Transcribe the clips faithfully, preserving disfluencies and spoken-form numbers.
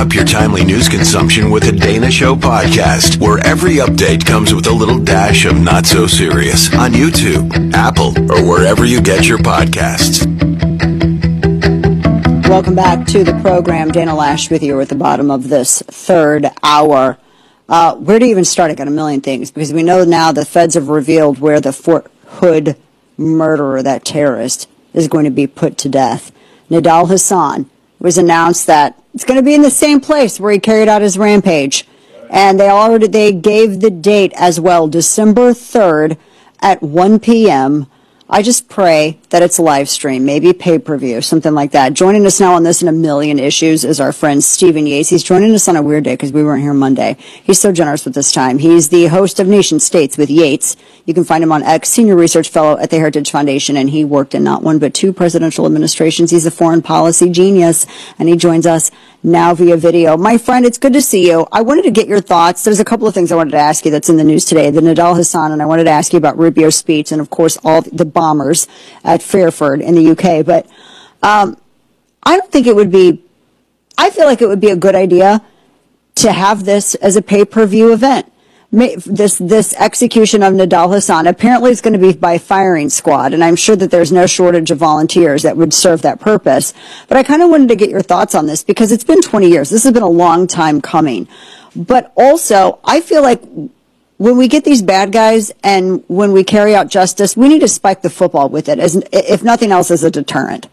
up your timely news consumption with the Dana Show podcast, where every update comes with a little dash of not so serious on YouTube, Apple, or wherever you get your podcasts. Welcome back to the program. Dana Loesch with you at the bottom of this third hour. Uh, where to even start? I got a million things, because we know now the feds have revealed where the Fort Hood murderer, that terrorist, is going to be put to death. Nidal Hasan. It was announced that it's going to be in the same place where he carried out his rampage. And they already they gave the date as well, December third at one p.m. I just pray that it's a live stream, maybe pay-per-view, something like that. Joining us now on this and a million issues is our friend Stephen Yates. He's joining us on a weird day because we weren't here Monday. He's so generous with this time. He's the host of Nation States with Yates. You can find him on X, Senior Research Fellow at the Heritage Foundation, and he worked in not one but two presidential administrations. He's a foreign policy genius, and he joins us now via video. My friend, it's good to see you. I wanted to get your thoughts. There's a couple of things I wanted to ask you that's in the news today. The Nidal Hasan, and I wanted to ask you about Rubio's speech, and of course all the bombers at Fairford in the U K. But um, I don't think it would be, I feel like it would be a good idea to have this as a pay-per-view event. This this execution of Nidal Hasan apparently is going to be by firing squad, and I'm sure that there's no shortage of volunteers that would serve that purpose. But I kind of wanted to get your thoughts on this, because it's been twenty years. This has been a long time coming. But also, I feel like when we get these bad guys and when we carry out justice, we need to spike the football with it, as if nothing else, as a deterrent.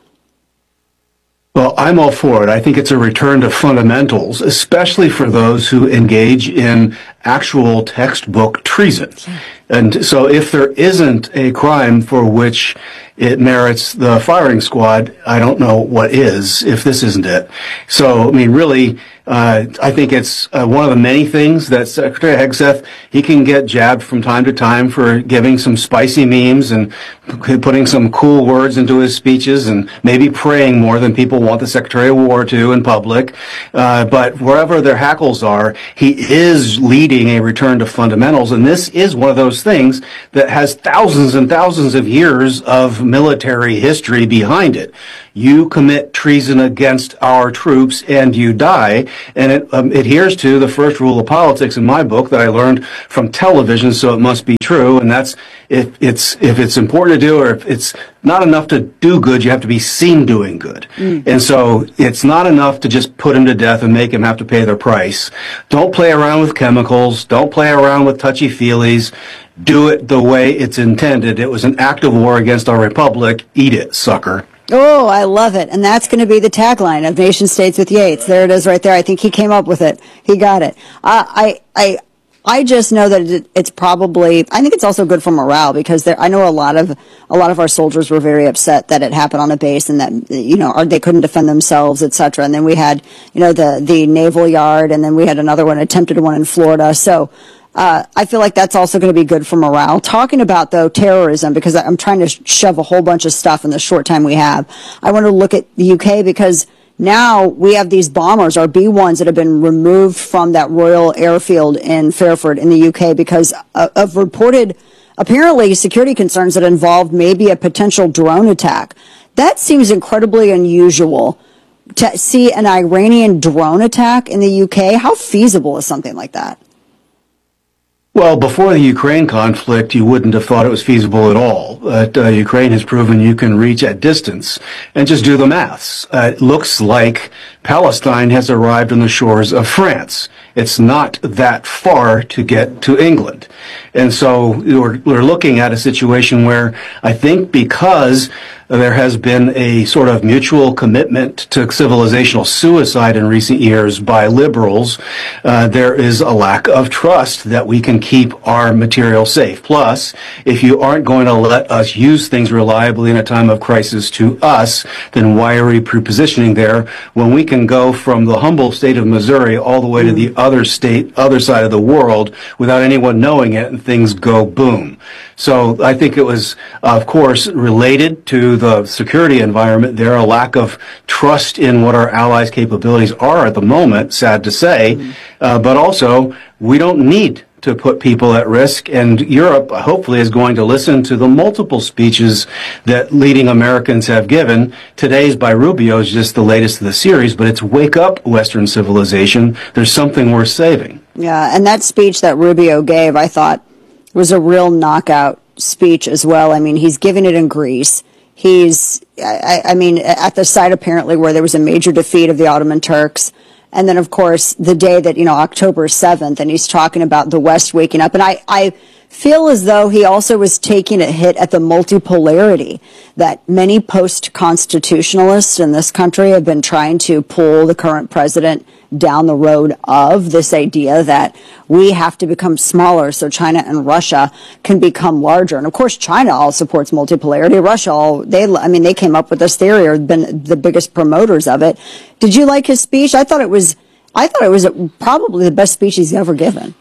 Well, I'm all for it. I think it's a return to fundamentals, especially for those who engage in actual textbook treason. And so if there isn't a crime for which it merits the firing squad, I don't know what is, if this isn't it. So, I mean, really, uh, I think it's uh, one of the many things that Secretary Hegseth, he can get jabbed from time to time for giving some spicy memes and p- putting some cool words into his speeches and maybe praying more than people want the Secretary of War to in public. Uh, but wherever their hackles are, he is leading a return to fundamentals. And this is one of those things that has thousands and thousands of years of military history behind it. You commit treason against our troops and you die. And it um, adheres to the first rule of politics in my book that I learned from television, so it must be true. And that's if it's if it's important to do, or if it's not enough to do good, you have to be seen doing good. Mm. And so it's not enough to just put him to death and make him have to pay their price. Don't play around with chemicals. Don't play around with touchy-feelies. Do it the way it's intended. It was an act of war against our republic. Eat it, sucker. Oh, I love it. And that's going to be the tagline of Nation States with Yates. There it is right there. I think he came up with it. He got it. Uh, I, I, I just know that it, it's probably, I think it's also good for morale, because there, I know a lot of, a lot of our soldiers were very upset that it happened on a base and that, you know, or they couldn't defend themselves, et cetera. And then we had, you know, the, the naval yard, and then we had another one, attempted one in Florida. So, Uh, I feel like that's also going to be good for morale. Talking about, though, terrorism, because I'm trying to shove a whole bunch of stuff in the short time we have. I want to look at the U K, because now we have these bombers, our B ones, that have been removed from that Royal Airfield in Fairford in the U K because of reported, apparently, security concerns that involved maybe a potential drone attack. That seems incredibly unusual. To see an Iranian drone attack in the U K, how feasible is something like that? Well, before the Ukraine conflict, you wouldn't have thought it was feasible at all. But uh, Ukraine has proven you can reach at distance. And just do the maths. Uh, it looks like Palestine has arrived on the shores of France. It's not that far to get to England. And so we're, we're looking at a situation where I think because there has been a sort of mutual commitment to civilizational suicide in recent years by liberals, uh, there is a lack of trust that we can keep our material safe. Plus, if you aren't going to let us use things reliably in a time of crisis to us, then why are we prepositioning there when we can go from the humble state of Missouri all the way to the other state, other side of the world without anyone knowing it, and things go boom. So I think it was, of course, related to the security environment there, a lack of trust in what our allies' capabilities are at the moment, sad to say, mm-hmm. uh, but also we don't need to put people at risk. And Europe, hopefully, is going to listen to the multiple speeches that leading Americans have given. Today's by Rubio is just the latest of the series, but it's wake up, Western civilization. There's something worth saving. Yeah, and that speech that Rubio gave, I thought, was a real knockout speech as well. I mean, he's giving it in Greece. He's, I, I mean, at the site apparently where there was a major defeat of the Ottoman Turks. And then, of course, the day that, you know, October seventh, and he's talking about the West waking up. And I, I feel as though he also was taking a hit at the multipolarity that many post-constitutionalists in this country have been trying to pull the current president down the road of, this idea that we have to become smaller so China and Russia can become larger. And of course, China all supports multipolarity. Russia, all, they, I mean, they came up with this theory or been the biggest promoters of it. Did you like his speech? I thought it was, I thought it was probably the best speech he's ever given.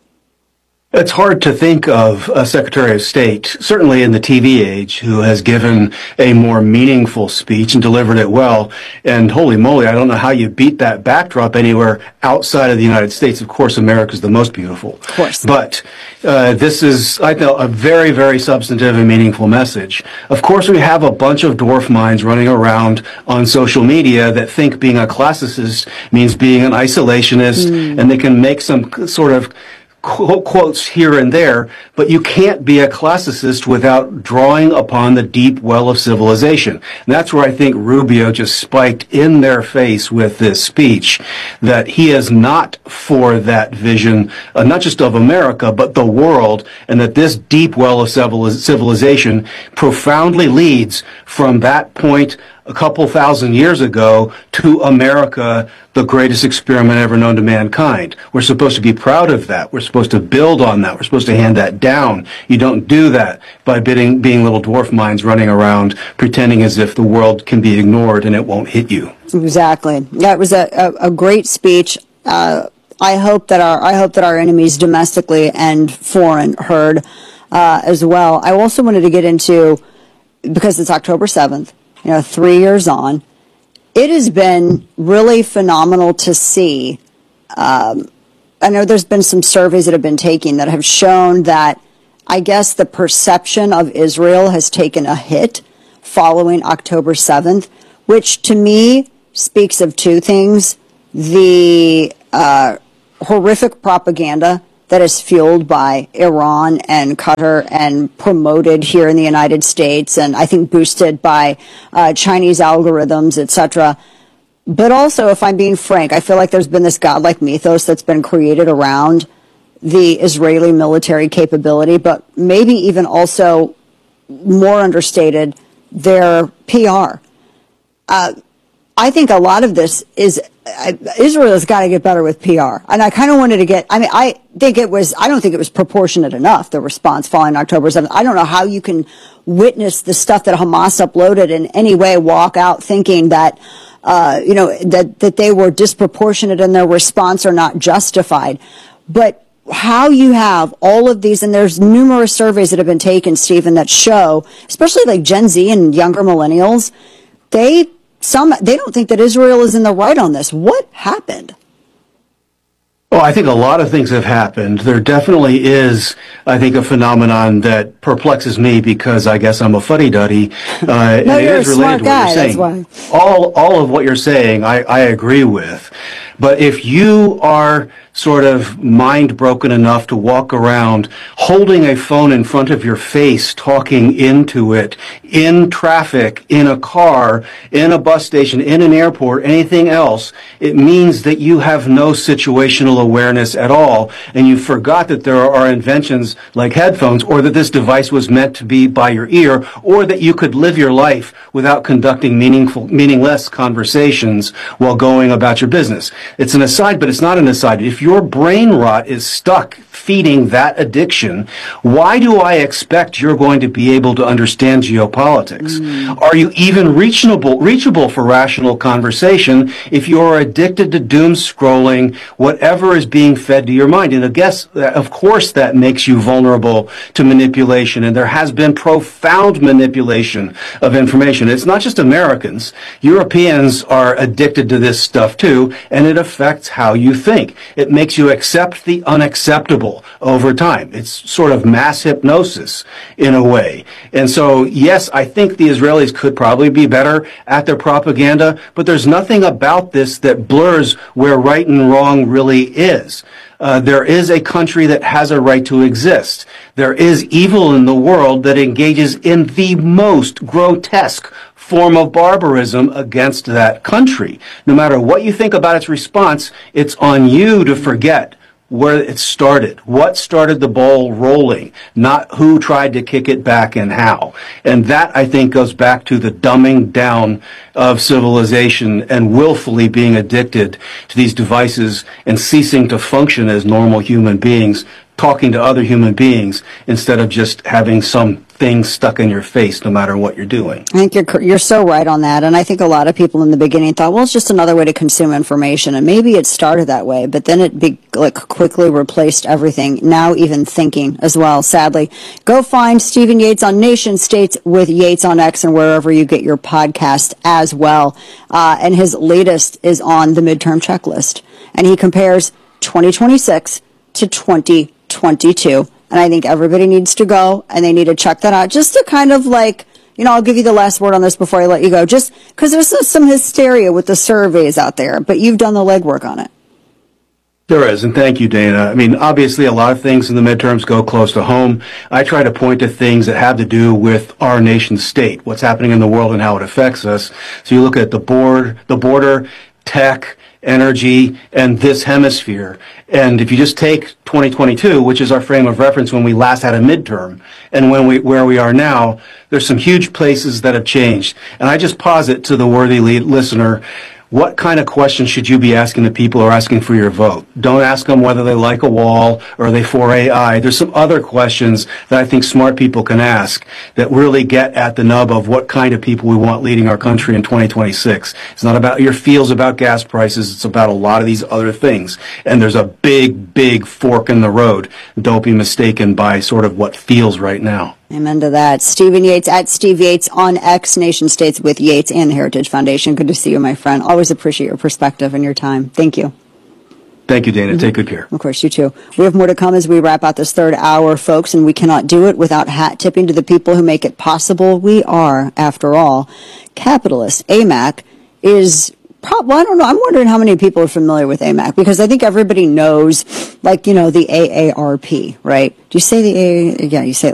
It's hard to think of a Secretary of State, certainly in the T V age, who has given a more meaningful speech and delivered it well. And holy moly, I don't know how you beat that backdrop anywhere outside of the United States. Of course, America is the most beautiful. Of course. But uh, this is, I know, a very, very substantive and meaningful message. Of course, we have a bunch of dwarf minds running around on social media that think being a classicist means being an isolationist, mm. and they can make some sort of quotes here and there, but you can't be a classicist without drawing upon the deep well of civilization. And that's where I think Rubio just spiked in their face with this speech, that he is not for that vision, uh, not just of America, but the world, and that this deep well of civilization profoundly leads from that point a couple thousand years ago to America, the greatest experiment ever known to mankind. We're supposed to be proud of that. We're supposed to build on that. We're supposed to hand that down. You don't do that by bidding, being little dwarf minds running around pretending as if the world can be ignored and it won't hit you. Exactly. Yeah, it was a, a, a great speech. Uh, I hope that our I hope that our enemies domestically and foreign heard uh, as well. I also wanted to get into, because it's October seventh, you know, three years on, it has been really phenomenal to see. Um, I know there's been some surveys that have been taken that have shown that, I guess, the perception of Israel has taken a hit following October seventh, which to me speaks of two things. The uh, horrific propaganda that is fueled by Iran and Qatar and promoted here in the United States, and I think boosted by uh, Chinese algorithms, et cetera. But also, if I'm being frank, I feel like there's been this godlike mythos that's been created around the Israeli military capability, but maybe even also more understated, their P R. Uh, I think a lot of this is, uh, Israel has got to get better with P R. And I kind of wanted to get, I mean, I think it was, I don't think it was proportionate enough, the response following October seventh. I don't know how you can witness the stuff that Hamas uploaded in any way, walk out thinking that, uh, you know, that, that they were disproportionate in their response or not justified. But how you have all of these, and there's numerous surveys that have been taken, Stephen, that show, especially like Gen Z and younger millennials, they Some they don't think that Israel is in the right on this. What happened? Well, I think a lot of things have happened. There definitely is, I think, a phenomenon that perplexes me because I guess I'm a fuddy-duddy. Uh, no, and you're it is a related smart to guy, what you're saying. that's why. All, all of what you're saying, I, I agree with. But if you are sort of mind broken enough to walk around holding a phone in front of your face, talking into it, in traffic, in a car, in a bus station, in an airport, anything else, it means that you have no situational awareness at all, and you forgot that there are inventions like headphones, or that this device was meant to be by your ear, or that you could live your life without conducting meaningful, meaningless conversations while going about your business. It's an aside, but it's not an aside. If your brain rot is stuck feeding that addiction, why do I expect you're going to be able to understand geopolitics? Mm. Are you even reachable, reachable for rational conversation if you're addicted to doom scrolling, whatever is being fed to your mind? And I guess, of course, that makes you vulnerable to manipulation, and there has been profound manipulation of information. It's not just Americans. Europeans are addicted to this stuff too, and it affects how you think. It makes you accept the unacceptable over time. It's sort of mass hypnosis in a way. And so, yes, I think the Israelis could probably be better at their propaganda, but there's nothing about this that blurs where right and wrong really is. Uh, there is a country that has a right to exist. There is evil in the world that engages in the most grotesque form of barbarism against that country. No matter what you think about its response, it's on you to forget where it started, what started the ball rolling, not who tried to kick it back and how. And that, I think, goes back to the dumbing down of civilization and willfully being addicted to these devices and ceasing to function as normal human beings, talking to other human beings instead of just having some thing stuck in your face no matter what you're doing. I think you're you're so right on that. And I think a lot of people in the beginning thought, well, it's just another way to consume information. And maybe it started that way, but then it be, like quickly replaced everything. Now even thinking as well, sadly. Go find Stephen Yates on Nation States with Yates on X and wherever you get your podcast as well. Uh, and his latest is on the midterm checklist. And he compares twenty twenty-six to twenty twenty-two. And I think everybody needs to go and they need to check that out just to kind of like, you know, I'll give you the last word on this before I let you go, just because there's some hysteria with the surveys out there, but you've done the legwork on it. There is, and thank you, Dana. I mean, obviously, a lot of things in the midterms go close to home. I try to point to things that have to do with our nation state, what's happening in the world and how it affects us. So you look at the board, the border, tech, energy, and this hemisphere. And if you just take twenty twenty-two, which is our frame of reference when we last had a midterm, and when we where we are now, there's some huge places that have changed. And I just posit to the worthy lead listener, what kind of questions should you be asking the people who are asking for your vote? Don't ask them whether they like a wall or are they for A I. There's some other questions that I think smart people can ask that really get at the nub of what kind of people we want leading our country in twenty twenty-six. It's not about your feels about gas prices. It's about a lot of these other things. And there's a big, big fork in the road. Don't be mistaken by sort of what feels right now. Amen to that. Stephen Yates at Steve Yates on X, Nation States with Yates and the Heritage Foundation. Good to see you, my friend. Always appreciate your perspective and your time. Thank you. Thank you, Dana. Mm-hmm. Take good care. Of course, you too. We have more to come as we wrap out this third hour, folks, and we cannot do it without hat tipping to the people who make it possible. We are, after all, capitalists. A M A C is... Well, I don't know. I'm wondering how many people are familiar with A M A C, because I think everybody knows, like, you know, the A A R P, right? Do you say the A A? Yeah, you say